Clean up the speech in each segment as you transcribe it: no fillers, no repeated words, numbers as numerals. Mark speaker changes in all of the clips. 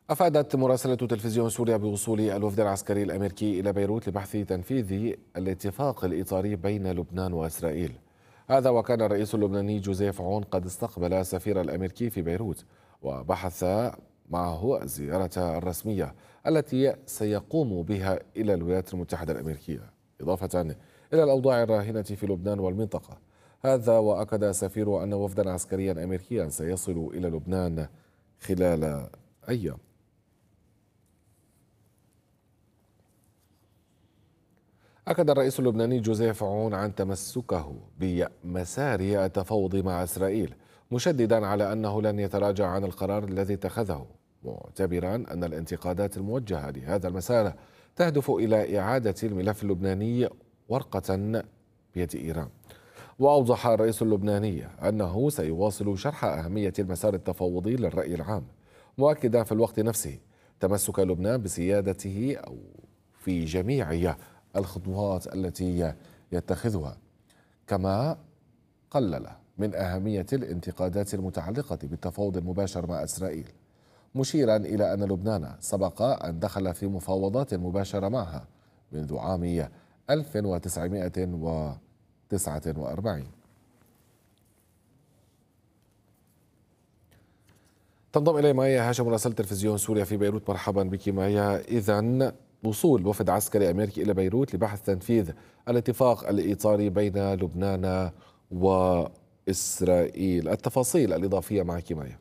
Speaker 1: أفادت مراسلة تلفزيون سوريا بوصول الوفد العسكري الأمريكي إلى بيروت لبحث تنفيذ الاتفاق الإطاري بين لبنان وإسرائيل. هذا وكان الرئيس اللبناني جوزيف عون قد استقبل السفير الأمريكي في بيروت وبحث معه الزيارة الرسمية التي سيقوم بها إلى الولايات المتحدة الأمريكية، إضافة إلى الأوضاع الراهنة في لبنان والمنطقة. هذا وأكد السفير أن وفدا عسكريا أمريكيا سيصل إلى لبنان خلال أيام. أكد الرئيس اللبناني جوزيف عون عن تمسكه بمسار التفاوض مع إسرائيل، مشددا على أنه لن يتراجع عن القرار الذي اتخذه، معتبرا أن الانتقادات الموجهة لهذا المسار تهدف إلى إعادة الملف اللبناني ورقة بيد إيران. وأوضح الرئيس اللبناني أنه سيواصل شرح أهمية المسار التفاوضي للرأي العام، مؤكدا في الوقت نفسه تمسك لبنان بسيادته أو في جميع الخطوات التي يتخذها، كما قلل من أهمية الانتقادات المتعلقة بالتفاوض المباشر مع إسرائيل، مشيرا إلى أن لبنان سبق أن دخل في مفاوضات مباشرة معها منذ عام 1949. تنضم إلي مايا هاشم مراسلة تلفزيون سوريا في بيروت. مرحبا بك مايا. إذن وصول وفد عسكري أمريكي إلى بيروت لبحث تنفيذ الاتفاق الإطاري بين لبنان وإسرائيل، التفاصيل الإضافية معك مايا.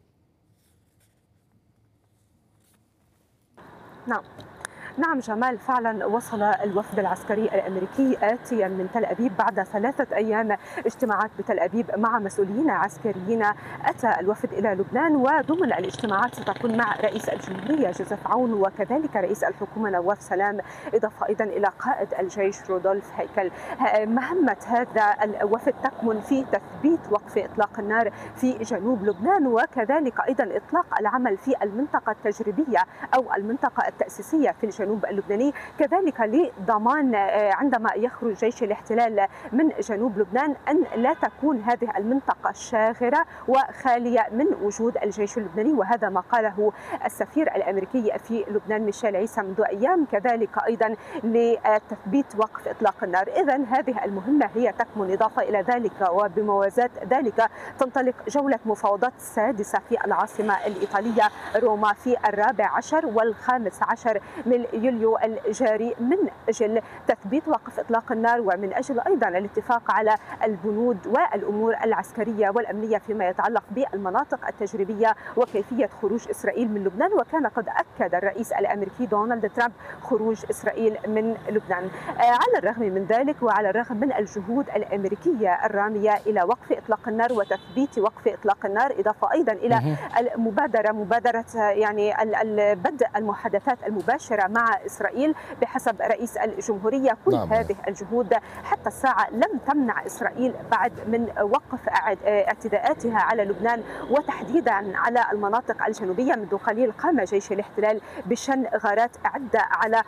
Speaker 2: نعم جمال، فعلا وصل الوفد العسكري الأمريكي آتيا من تل أبيب بعد 3 أيام اجتماعات بتل أبيب مع مسؤولين عسكريين. أتى الوفد إلى لبنان، وضمن الاجتماعات ستكون مع رئيس الجمهورية جوزيف عون وكذلك رئيس الحكومة نواف سلام، إضافة أيضا إلى قائد الجيش رودولف هيكل. مهمة هذا الوفد تكمن في تثبيت وقف إطلاق النار في جنوب لبنان، وكذلك أيضا إطلاق العمل في المنطقة التجريبية أو المنطقة التأسيسية في الجنوب اللبناني، كذلك لضمان عندما يخرج جيش الاحتلال من جنوب لبنان أن لا تكون هذه المنطقة شاغرة وخالية من وجود الجيش اللبناني، وهذا ما قاله السفير الأمريكي في لبنان ميشيل عيسى منذ أيام، كذلك أيضا لتثبيت وقف إطلاق النار. إذن هذه المهمة هي تكمن. إضافة إلى ذلك وبموازاة ذلك تنطلق جولة مفاوضات سادسة في العاصمة الإيطالية روما في 14 و15 من يوليو الجاري، من أجل تثبيت وقف إطلاق النار ومن أجل أيضا الاتفاق على البنود والأمور العسكرية والأمنية فيما يتعلق بالمناطق التجريبية وكيفية خروج إسرائيل من لبنان. وكان قد أكد الرئيس الأمريكي دونالد ترامب خروج إسرائيل من لبنان. على الرغم من ذلك وعلى الرغم من الجهود الأمريكية الرامية إلى وقف إطلاق النار وتثبيت وقف إطلاق النار، إضافة أيضا إلى مبادرة يعني بدء المحادثات المباشرة مع إسرائيل بحسب رئيس الجمهورية، كل هذه الجهود حتى الساعة لم تمنع إسرائيل بعد من وقف اعتداءاتها على لبنان وتحديدا على المناطق الجنوبية. منذ قليل قام جيش الاحتلال بشن غارات عدة على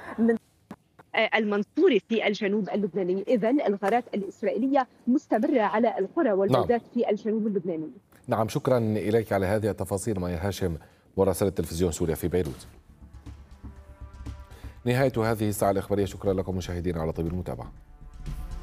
Speaker 2: المنصوري في الجنوب اللبناني. إذن الغارات الإسرائيلية مستمرة على القرى والبلدات في الجنوب اللبناني.
Speaker 1: نعم، شكرا إليك على هذه التفاصيل مايا هاشم مراسلة تلفزيون سوريا في بيروت. نهاية هذه الساعة الإخبارية، شكرا لكم مشاهدينا على طيب المتابعة.